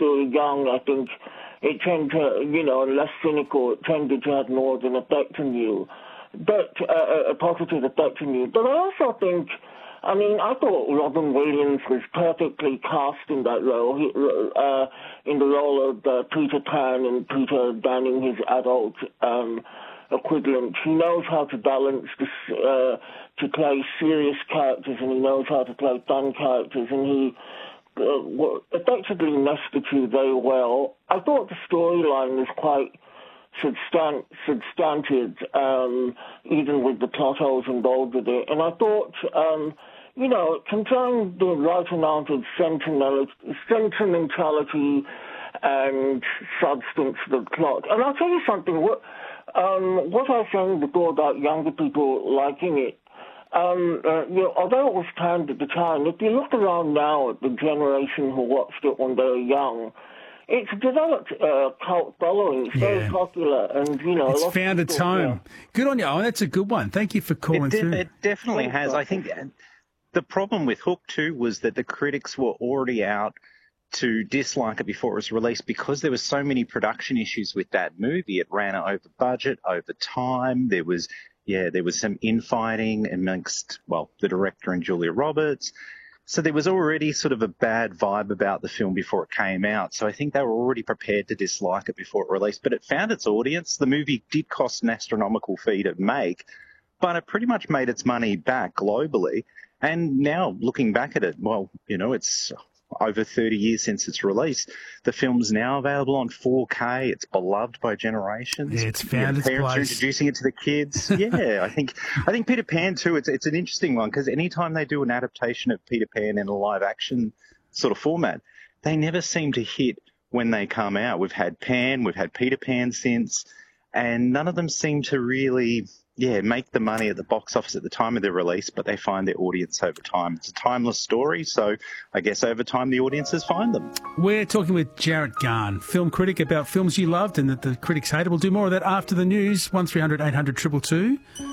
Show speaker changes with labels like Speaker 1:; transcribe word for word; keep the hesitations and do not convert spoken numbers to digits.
Speaker 1: they were young, I think it tended to, you know, less cynical, it tended to have more of an effect on you, but uh, a positive effect on you. But I also think, I mean, I thought Robin Williams was perfectly cast in that role, he, uh, in the role of uh, Peter Pan and Peter Banning, his adult um, equivalent. He knows how to balance this, uh, to play serious characters, and he knows how to play fun characters, and he uh, effectively meshed the two very well. I thought the storyline was quite substan- substantive, um, even with the plot holes involved with it. And I thought, um, you know, it contained the right amount of sentimentality, sentimentality and substance to the plot. And I'll tell you something, what, um, what I was saying before about younger people liking it, um, uh, you know, although it was panned at the time, if you look around now at the generation who watched it when they were young, it's developed a uh, cult following. It's yeah. very popular, and you know,
Speaker 2: it's found its home. Yeah. Good on you. Oh, that's a good one. Thank you for calling
Speaker 3: it de-
Speaker 2: through.
Speaker 3: It definitely has. I think the problem with Hook too was that the critics were already out to dislike it before it was released because there were so many production issues with that movie. It ran over budget, over time. There was, yeah, there was some infighting amongst, well, the director and Julia Roberts. So there was already sort of a bad vibe about the film before it came out. So I think they were already prepared to dislike it before it released. But it found its audience. The movie did cost an astronomical fee to make, but it pretty much made its money back globally. And now looking back at it, well, you know, it's over thirty years since its release. The film's now available on four K. It's beloved by generations.
Speaker 2: Yeah, it's found its
Speaker 3: Parents
Speaker 2: place.
Speaker 3: are introducing it to the kids. Yeah, I think I think Peter Pan too. It's it's an interesting one because anytime they do an adaptation of Peter Pan in a live action sort of format, they never seem to hit when they come out. We've had Pan, we've had Peter Pan since, and none of them seem to really, yeah, make the money at the box office at the time of their release, but they find their audience over time. It's a timeless story, so I guess over time the audiences find them.
Speaker 2: We're talking with Jarrett Garn, film critic, about films you loved and that the critics hated. We'll do more of that after the news. one three hundred eight hundred two two two.